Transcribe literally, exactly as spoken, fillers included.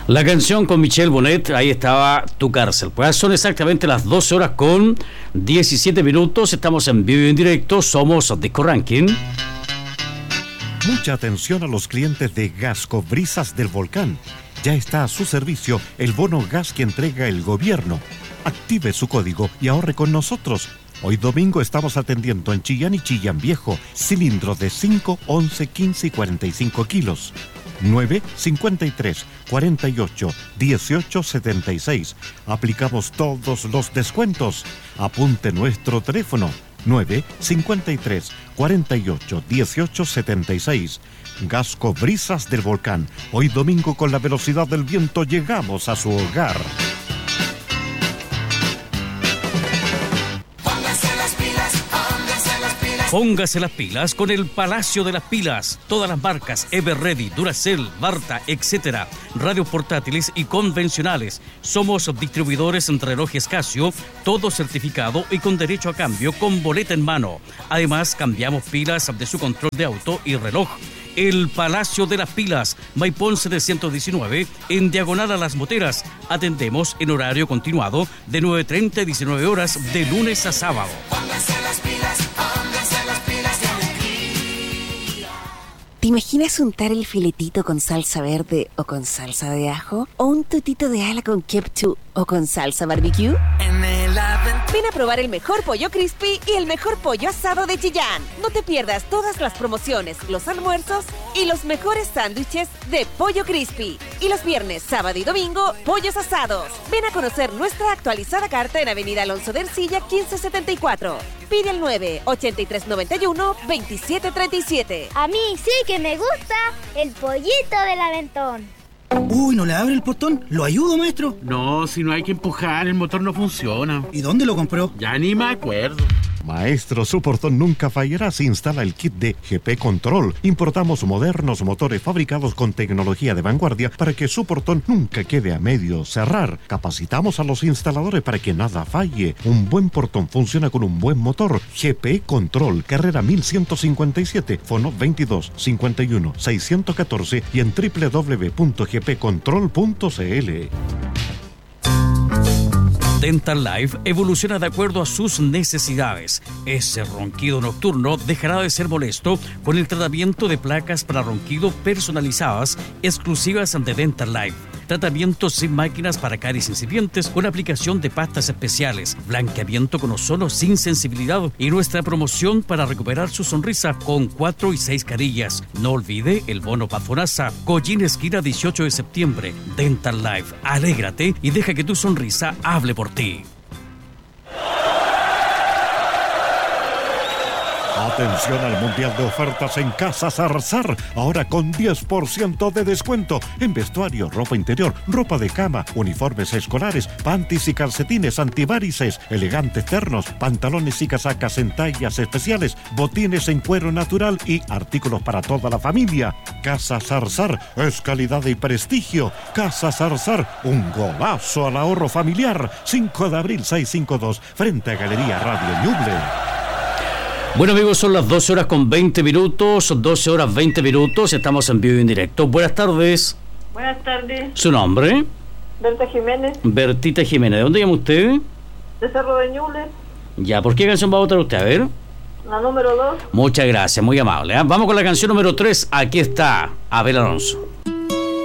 La canción con Michelle Bonet, ahí estaba Tu Cárcel. Pues son exactamente las doce horas con diecisiete minutos. Estamos en vivo y en directo. Somos Disco Ranking. Mucha atención a los clientes de Gasco Brisas del Volcán. Ya está a su servicio el bono gas que entrega el gobierno. Active su código y ahorre con nosotros. Hoy domingo estamos atendiendo en Chillán y Chillán Viejo. Cilindros de cinco, once, quince y cuarenta y cinco kilos. nueve cincuenta y tres, cuarenta y ocho, dieciocho setenta y seis. Aplicamos todos los descuentos. Apunte nuestro teléfono nueve cincuenta y tres, cuarenta y ocho, dieciocho setenta y seis. Gasco Brisas del Volcán. Hoy domingo con la velocidad del viento llegamos a su hogar. Póngase las pilas con el Palacio de las Pilas. Todas las marcas Everready, Duracell, Barta, etcétera. Radios portátiles y convencionales. Somos distribuidores en relojes Casio, todo certificado y con derecho a cambio con boleta en mano. Además, cambiamos pilas de su control de auto y reloj. El Palacio de las Pilas, Maipón setecientos diecinueve, en diagonal a Las Moteras. Atendemos en horario continuado de nueve treinta y diecinueve horas de lunes a sábado. Póngase las pilas, póngase las pilas de alegría. ¿Te imaginas untar el filetito con salsa verde o con salsa de ajo? ¿O un tutito de ala con ketchup o con salsa barbecue? En el aventura. Ven a probar el mejor pollo crispy y el mejor pollo asado de Chillán. No te pierdas todas las promociones, los almuerzos y los mejores sándwiches de pollo crispy. Y los viernes, sábado y domingo, pollos asados. Ven a conocer nuestra actualizada carta en Avenida Alonso de Ercilla quince setenta y cuatro. Pide al nueve ochenta y tres noventa y uno veintisiete treinta y siete. A mí sí que me gusta el pollito del Aventón. Uy, ¿no le abre el portón? ¿Lo ayudo, maestro? No, si no hay que empujar, el motor no funciona. ¿Y dónde lo compró? Ya ni me acuerdo. Maestro, su portón nunca fallará si instala el kit de G P Control. Importamos modernos motores fabricados con tecnología de vanguardia para que su portón nunca quede a medio cerrar. Capacitamos a los instaladores para que nada falle. Un buen portón funciona con un buen motor. G P Control, carrera mil ciento cincuenta y siete, fono veintidós, cincuenta y uno, seiscientos catorce y en doble u doble u doble u punto g p control punto c l. Dental Life evoluciona de acuerdo a sus necesidades. Ese ronquido nocturno dejará de ser molesto con el tratamiento de placas para ronquido personalizadas exclusivas de Dental Life. Tratamientos sin máquinas para caries incipientes con aplicación de pastas especiales, blanqueamiento con ozono sin sensibilidad y nuestra promoción para recuperar su sonrisa con cuatro y seis carillas. No olvide el bono Pafonasa, Collín esquina dieciocho de septiembre. Dental Life, alégrate y deja que tu sonrisa hable por ti. Atención al Mundial de Ofertas en Casa Zarzar, ahora con diez por ciento de descuento en vestuario, ropa interior, ropa de cama, uniformes escolares, panties y calcetines antivarices, elegantes ternos, pantalones y casacas en tallas especiales, botines en cuero natural y artículos para toda la familia. Casa Zarzar es calidad y prestigio. Casa Zarzar, un golazo al ahorro familiar. cinco de abril seiscientos cincuenta y dos, frente a Galería Radio Ñuble. Bueno amigos, son las doce horas con veinte minutos, doce horas veinte minutos, estamos en vivo y en directo. Buenas tardes. Buenas tardes. ¿Su nombre? Berta Jiménez. Bertita Jiménez, ¿de dónde llama usted? De Cerro de Ñuble. Ya, ¿por qué canción va a votar usted? A ver. La número dos. Muchas gracias, muy amable, ¿eh? Vamos con la canción número tres, aquí está Abel Alonso.